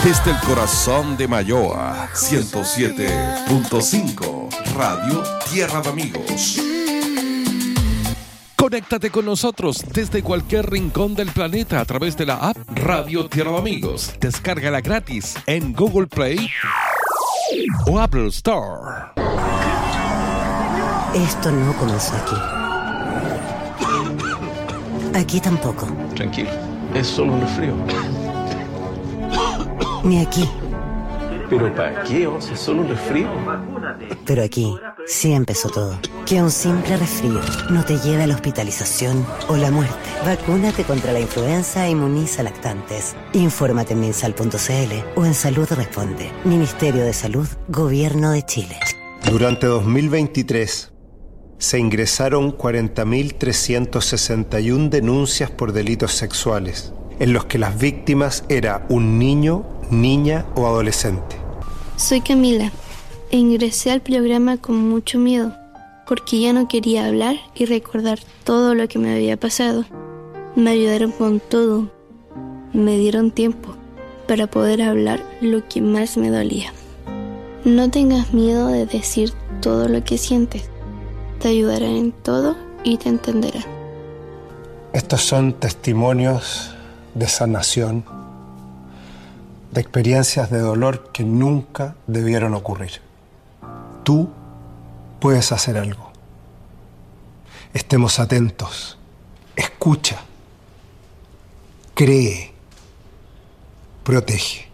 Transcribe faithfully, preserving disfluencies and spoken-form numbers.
Desde el corazón de Mayoa, ciento siete punto cinco, Radio Tierra de Amigos. Conéctate con nosotros desde cualquier rincón del planeta a través de la app Radio Tierra de Amigos. Descárgala gratis en Google Play o Apple Store. Esto no comenzó aquí. Aquí tampoco. Tranquilo, es solo un resfrío. Ni aquí. ¿Pero para qué? O sea, es solo un resfrío. Pero aquí sí empezó todo. Que un simple resfrío no te lleve a la hospitalización o la muerte. Vacúnate contra la influenza e inmuniza lactantes. Infórmate en minsal punto c l o en Salud Responde. Ministerio de Salud, Gobierno de Chile. Durante dos mil veintitrés se ingresaron cuarenta mil trescientas sesenta y una denuncias por delitos sexuales, en los que las víctimas eran un niño, niña o adolescente. Soy Camila e ingresé al programa con mucho miedo, porque ya no quería hablar y recordar todo lo que me había pasado. Me ayudaron con todo, me dieron tiempo para poder hablar lo que más me dolía. No tengas miedo de decir todo lo que sientes, te ayudarán en todo y te entenderán. Estos son testimonios de sanación, de experiencias de dolor que nunca debieron ocurrir. Tú puedes hacer algo. Estemos atentos. Escucha. Cree. Protege.